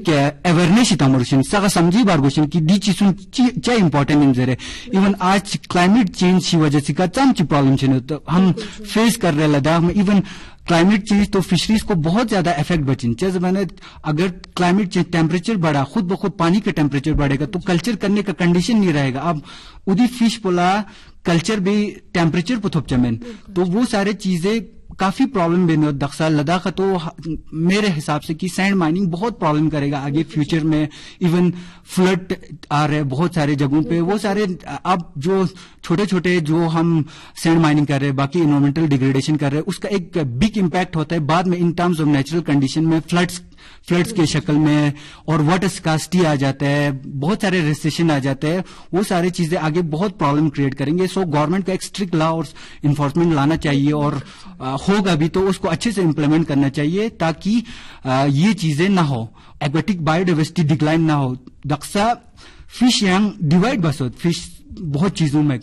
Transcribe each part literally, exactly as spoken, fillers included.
एक अवेयरनेस इतामरुशिन सगा समझी बारगोशिन की दी चीज़ुन चा इम्पोर्टेंट इन जरे इवन आज क्लाइमेट चेंज की वजह से का चाम ची प्रॉब्लम छिन तो हम फेस कर रहे लद्दाख में इवन क्लाइमेट चेंज तो फिशरीज को बहुत ज्यादा इफेक्ट बचिन जैसे मैंने अगर क्लाइमेट चेंज टेम्परेचर बढ़ा खुद ब खुद पानी का टेम्परेचर बढ़ेगा तो कल्चर करने का कंडीशन नहीं रहेगा। अब उदी फिश बोला कल्चर भी टेम्परेचर पर थोप चमेन तो वो सारे चीजें काफी प्रॉब्लम भी दक्षा लद्दाख तो मेरे हिसाब से कि सैंड माइनिंग बहुत प्रॉब्लम करेगा आगे फ्यूचर में। इवन फ्लड आ रहे बहुत सारे जगहों पे वो सारे अब जो छोटे छोटे जो हम सैंड माइनिंग कर रहे हैं बाकी इन्वायरमेंटल डिग्रेडेशन कर रहे हैं उसका एक बिग इम्पैक्ट होता है बाद में in terms of natural condition में फ्लड्स फ्लड्स के शक्ल में और वाटर स्कार्सिटी आ जाता है बहुत सारे रेस्ट्रिक्शन आ जाते हैं वो सारी चीजें आगे बहुत प्रॉब्लम क्रिएट करेंगे। सो गवर्नमेंट का एक स्ट्रिक्ट लॉ और इन्फोर्समेंट लाना चाहिए और आ, होगा भी तो उसको अच्छे से इम्प्लीमेंट करना चाहिए ताकि आ, ये चीजें ना हो एक्वेटिक बायोडाइवर्सिटी डिक्लाइन ना हो। दक्षा फिश यंग डिवाइड बस हो फिश बहुत चीजों में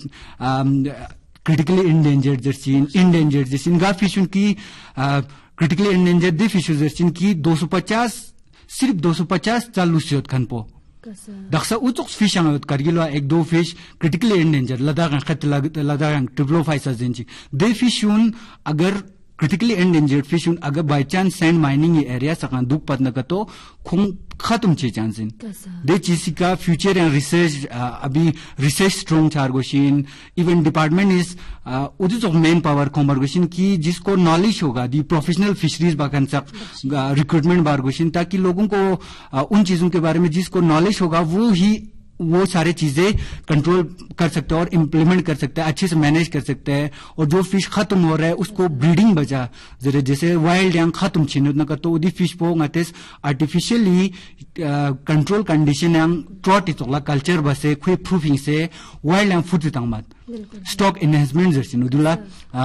क्रिटिकली इंडेंजर्ड जैसी इंडेंजर्ड जैसी इनका फिश उनकी क्रिटिकली इंडेंजर्ड दी फिश जैसी की दो सौ पचास सिर्फ दो सौ पचास चालू से खन पो दक्षा उचुक फिश आंग करगिलो एक दो फिश क्रिटिकली इंडेंजर्ड लद्दाख खत लद्दाख ट्रिप्लोफाइसा जिंची दे फिश उन अगर क्रिटिकली एंडेंजर्ड फिश अगर by chance sand mining area सकान दुख पतना का तो खुम खत्म चे चांस इन दे चीज का फ्यूचर एंड रिसर्च अभी research strong चारगोशिन even department is उदिस of main power कॉम्बरगोशिन की जिसको नॉलेज होगा दी प्रोफेशनल फिशरीज बाकन सक रिक्रूटमेंट बारगोशिन ताकि लोगों को उन चीजों के बारे में जिसको नॉलेज होगा वो ही वो सारे चीजें कंट्रोल कर सकते हैं और इम्प्लीमेंट कर सकते हैं अच्छे से मैनेज कर सकते हैं और जो फिश खत्म हो रहा है उसको ब्रीडिंग बचा जरे जैसे वाइल्ड यंग खत्म छिन न तो उदी फिश पो ngtes artificially control condition young trout इतला कल्चर बसे खुई प्रूफिंग से wild young food तंगमत stock enhancement Jersey उदुला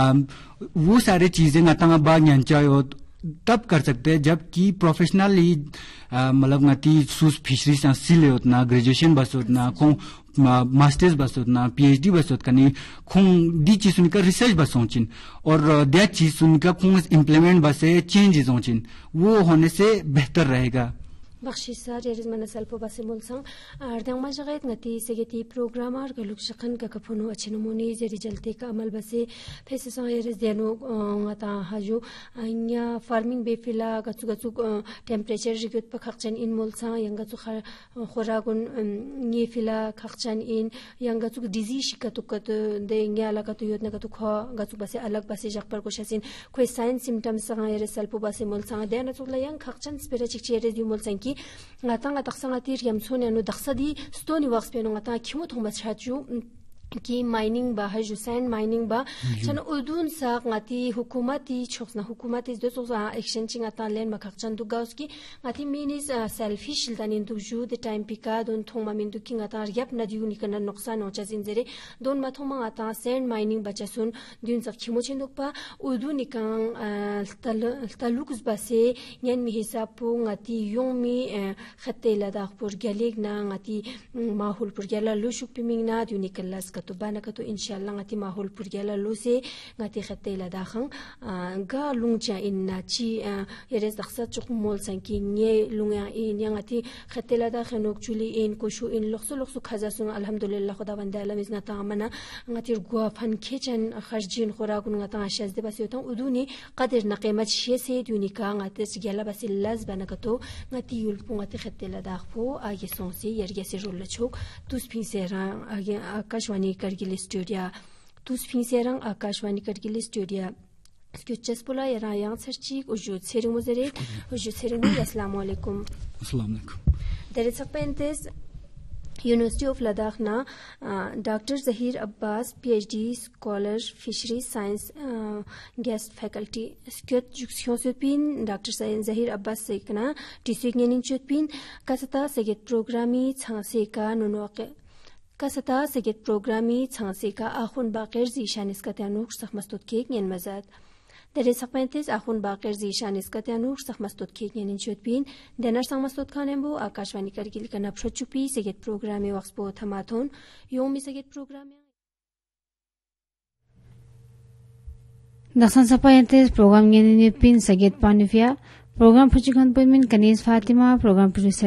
वो सारे चीजें ngata ba nyanchayo तब कर सकते हैं जबकि प्रोफेशनली मतलब ngati सूस फिशरी सा सिले उतना ग्रेजुएशन बस उतना खो मास्टर्स बस उतना पीएचडी बस उतना कनी खो दी चीज उनका रिसर्च बस होचिन और दे चीज उनका खो इम्प्लीमेंट बसे चेंजेस होचिन वो होने से बेहतर रहेगा। बख्शिसा जेरिज मनसल पो बसे मुलसंग अर्दंग मजगैत ngati segeti programmer galuk shakhan ka kaphuno achinumuni jeri jalte ka amal base facie संगेरिज देनो ngata Hajo anya farming befila gachu gachu temperature rigut pa khakchan in mulsa yanga chu khoragun ni fila khakchan in yanga chu disease shikatu kat de ngala ka tu yotna ka tu kha gachu base alag base jakpar ko shasin koi sign symptoms संगेरिज salpo base mulsa देना chu layang khakchan spiritual cheres yu mulsa ki ngata ngata sangatir yam sone no daksadi stony works pe no ngata khimo thomas chachu कि mining बा है जो sand mining बा चन उदुन सा ngati हुकूमती छोक्सना हुकूमती दो सो एक्शन चिंग आता लेन मखक चंदु गाउस की ngati मिनिस सेल्फिश दानिन दु जु द टाइम पिका दोन थोमा मिन दु किंग आता याप नदी उनिकन नुकसान होचा जिनजरे दोन मथोमा आता सैंड माइनिंग बचसुन दिन सब खिमो छिनुकपा उदु निकांग तलुकुस बसे यन mi हिसाबु ngati योमी खते लदाखपुर गलेग ना ngati माहुलपुर गला लुशुक पिमिंग ना दुनिकलास तो बाना का तो इंशाल्लाह ngati माहौल पुरगेला लो से ngati खतेला दाखं गा लुंगचा इन नाची यरेस दखसा चुक मोल संकी ने लुंगा इन ngati खतेला दा खनोक चुली इन कोशु इन लखसु लखसु खजासु अल्हम्दुलिल्लाह खुदा बंदा लमिज ngata मना ngati गुआ फन खेचन खर्जिन खुराकुन ngata शज दे बस योतं उदुनी कदर नकीमत शे से दुनी का ngati गेला बस लज बाना का तो ngati युलपु ngati खतेला दाखपो आगे सोंसी यरगे से रोल छोक तुस फिन सेरा आगे आकाशवाणी करगिल स्टूडियो तुस फिंसेरंग आकाशवाणी करगिल स्टूडियो स्क्यूचेस पुला यरा yang serchi ujud sering muzere ujud sering assalamu alaikum assalamu alaikum there is a pentes University of Ladakh na uh, Doctor Zahir Abbas PhD scholar fisheries science uh, guest faculty skut juksyon supin Doctor Zahir Abbas sekna tisignenin chutpin kasata seget programi changse ka nonoke kasata seget programi changse ka akhun baqir zishanis katyanuk sakhmastut kek nyen mazad Dere sakpentes akhun baqir zishanis katyanuk sakhmastut kek nyen chutpin denar sakhmastut khanembu akashwani kargil kana phochupi seget programi waqspo thamathon yomi seget programi Dasan sapayentes program nyen pin seget panufia program phuchikhan pin kanis Fatima program producer